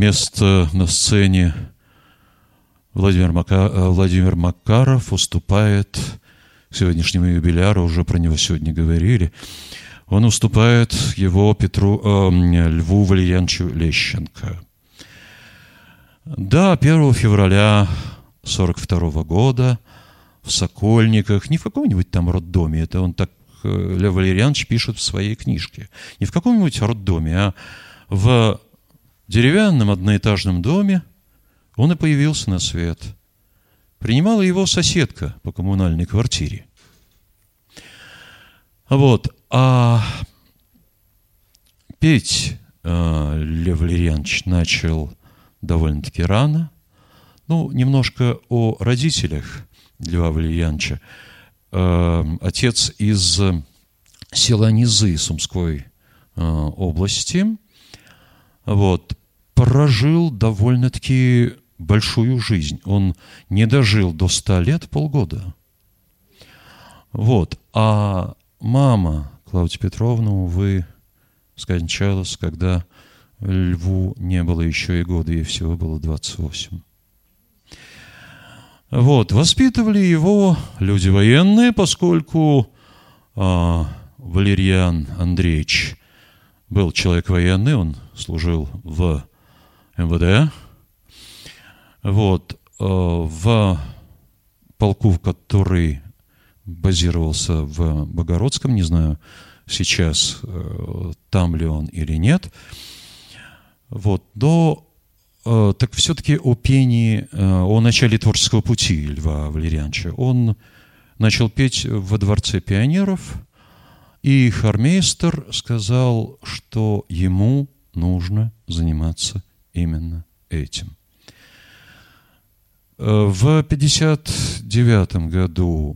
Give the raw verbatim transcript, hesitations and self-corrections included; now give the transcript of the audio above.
место на сцене Владимир, Мака... Владимир Макаров уступает к сегодняшнему юбиляру, уже про него сегодня говорили, он уступает его Петру, э, Льву Валерьяновичу Лещенко. Да, первого февраля сорок второго года в Сокольниках, не в каком-нибудь там роддоме, это он так, Лев Валерьянович пишет в своей книжке, не в каком-нибудь роддоме, а в деревянном одноэтажном доме он и появился на свет. Принимала его соседка по коммунальной квартире. Вот. А петь э, Лев Валерьянович начал довольно-таки рано. Ну, немножко о родителях Льва Валерьяновича. Э, отец из села Низы Сумской э, области. Вот. Прожил довольно-таки большую жизнь. Он не дожил до ста лет, полгода. Вот. А мама Клавдия Петровна, увы, скончалась, когда Льву не было еще и года, ей всего было двадцать восемь. Вот. Воспитывали его люди военные, поскольку а, Валерьян Андреевич был человек военный, он служил в эм вэ дэ. Вот. В полку, который базировался в Богородском, не знаю сейчас, там ли он или нет. Вот. Но так все-таки о пении, о начале творческого пути Льва Валерьяновича. Он начал петь во Дворце пионеров, и хормейстер сказал, что ему нужно заниматься именно этим. В пятьдесят девятом году